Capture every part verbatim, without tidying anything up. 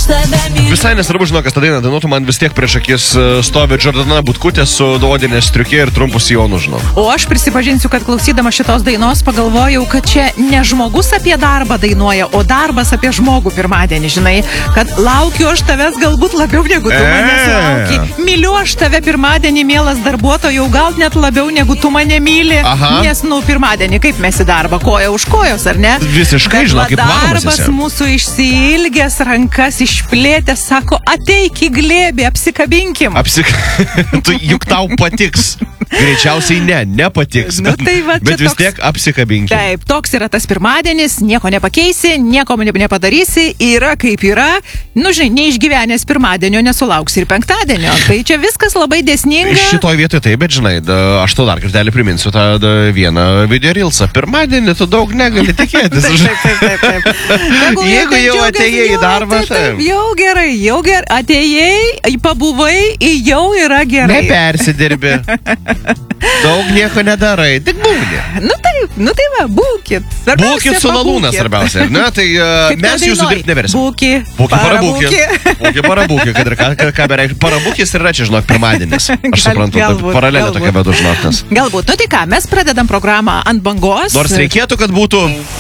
Visai nesvarbu, žinok, kas tą dainą dainuotų, man vis tiek prieš akis stovi Jordana Butkutė su odinė striukė ir trumpus sijonų, žinok. O aš prisipažinsiu, kad klausydama šitos dainos pagalvojau, kad čia ne žmogus apie darbą dainuoja, o darbas apie žmogų pirmadienį, žinai, kad laukiu aš tavęs galbūt labiau negu tu manęs lauki. Myliu aš tave pirmadienį, mielas darbuotojau, gal net labiau negu tu mane myli. Aha. Nes, nu, pirmadienį kaip mes į darbą, koja už kojos, ar ne? Visiškai, žinok, kaip varomas darbas esi. Mūsų išsiilgęs, rankas išplėtęs, sako, ateik į glėbį, apsikabinkim. Apsik... tu, juk tau patiks. Greičiausiai ne, nepatiks. Nu, Bet, tai va, bet vis toks... tiek apsikabinkim. Taip, toks yra tas pirmadienis, nieko nepakeisi, nieko nepadarysi, yra kaip yra. Nu, žinai, neišgyvenęs pirmadienio nesulauks ir penktadienio. Tai čia viskas labai dėsninga. Šitoj vietoj taip, bet žinai, da, aš to dar kartelį priminsiu tą da, vieną video reelsą. Pirmadienį tu daug negali tikėtis. Taip, taip, taip, taip. Tegul jie Jeigu ten jau džiaugiasi, atėjai į jo, darbą, taip, taip, taip. jau gerai, jau gerai, atėjai, pabuvai, jau yra gerai. Nepersidirbi. Daug nieko nedarai, tik būni. Nu taip, nu tai va, būkit. Svarbiausia, Būkit su lalūna, pabūkit. svarbiausia. Ne, tai uh, Kaip mes tau jūsų dainuoji? dirbti neversim. Būki, Būki, parabūki. parabūki. Būki, parabūki, kad ir ką, ką, ką bereikš. Parabūkis yra čia, žinok, pirmadienis. Aš Gal- suprantu, galbūt, paralelė galbūt. tokia vedu, žinok, nes. Galbūt, nu tai ką, mes pradedam programą ant bangos. Nors reikėtų, kad būtų...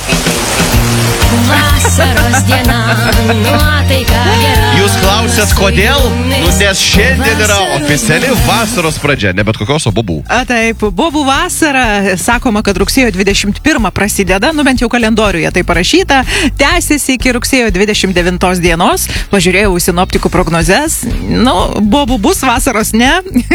Vasaros diena, nuotaika gera. Jūs klausėt, kodėl? Nu, nes šiandien yra oficiali vasaros pradžia, ne bet kokios, o bobų. A, taip, bobų vasara, sakoma, kad rugsėjo dvidešimt pirmą prasideda, nu bent jau kalendoriuje tai parašyta, tęsiasi iki rugsėjo dvidešimt devintos dienos, pažiūrėjau į sinoptikų prognozes, nu, bobų bus, vasaros ne,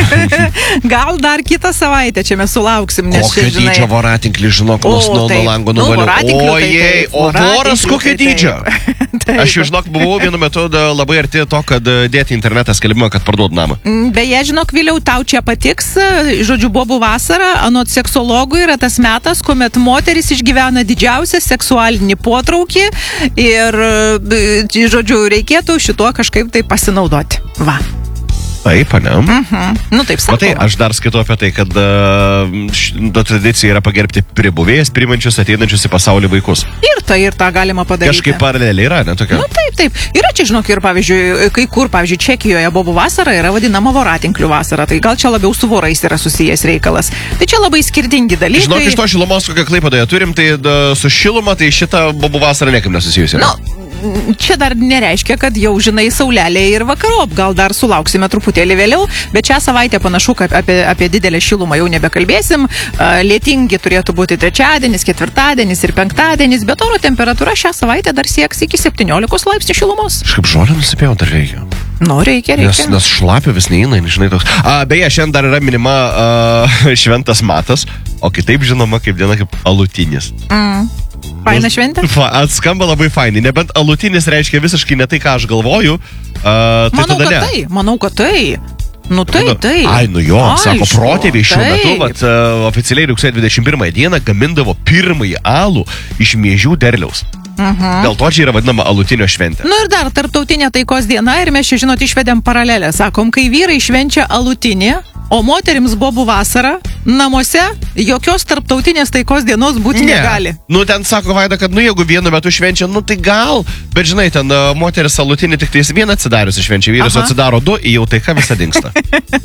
gal dar kitą savaitę čia mes sulauksim, nes Kokio čia, žinai... dydžio voratinkli, žinok, O, nors nuo taip. lango Nu, nuvaliu. voratinklių tai Ojei, taip, o voras voratinklių kokio tai taip. dydžio? Taip. Aš jau, žinok, buvau vienu metu da, labai arti to, kad da, dėti internetą skelbimą, kad parduod namą. Beje, žinok, vėliau tau čia patiks, žodžiu, bobų vasara, anot seksologų yra tas metas, kuomet moteris išgyvena didžiausią seksualinį potraukį ir, žodžiu, reikėtų šituo kažkaip tai pasinaudoti. Va. Taip, ne? Mhm. Nu, taip sakoma. Matai, aš dar skaitau apie tai, kad uh, ta tradicija yra pagerbti pribuvėjus, primančius ateinančius į pasaulį vaikus. Ir tai ir tą galima padaryti. Kažkaip paraleliai yra, ne tokia? Nu, taip, taip. Yra čia, žinok, ir pavyzdžiui, kai kur, pavyzdžiui, Čekijoje bobų vasara yra vadinama voratinklių vasara. Tai gal čia labiau su vorais yra susijęs reikalas. Tai čia labai skirtingi dalykai. Žinok, iš to šilumos, kokią Klaipėdoje turim, tai da, su šiluma, tai šitą bobų vasarą niekaip nesusijusi. Nu, čia dar nereiškia, kad jau, žinai, saulelė ir vakarop. Gal dar sulauksime truputėlį vėliau, bet šią savaitę panašu, kad apie, apie didelę šilumą jau nebekalbėsim. Lietingi turėtų būti trečiadienis, ketvirtadienis ir penktadienis, bet oro temperatūra šią savaitę dar sieks iki septyniolikos laipsnių šilumos. Aš kaip žolę nusipėjau, dar reikia. Nu, reikia, reikia. Nes, nes šlapio vis neina, žinai, toks. A, beje, šiandien dar yra minima a, šventas matas, o kitaip žinoma kaip diena kaip alutinis. Mm. Faina šventė? Fa, atskamba labai fainai, nebent alutinis reiškia visiškai ne tai, ką aš galvoju. Uh, tai Manau, tada kad ne. tai, manau, kad tai. Nu tai, tai. Ai, nu jo, Aišku, sako, protėviai šiuo taip. metu, vat, uh, oficialiai rugsėjo dvidešimt pirmąją dieną gamindavo pirmąjį alų iš miežių derliaus. Mhm. Dėl to čia yra vadinama alutinio šventė. Nu ir dar tarptautinė taikos diena ir mes čia, žinot, išvedėm paralelę. Sakom, kai vyrai švenčia alutinį, o moterims bobų vasara, namuose jokios tarptautinės taikos dienos būti Ne. negali. Nu, ten sako Vaida, kad nu, jeigu vienu metu švenčia, nu tai gal, bet žinai, ten uh, moteris alutinį tik tais vieną atsidariusi švenčia, vyras Aha. atsidaro du, jau taika visą dingsta.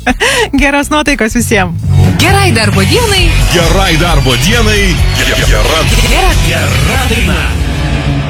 Geros nuotaikos visiems. Gerai darbo dienai. Gerai darbo dienai. Gera, gera, Gera, gera daina.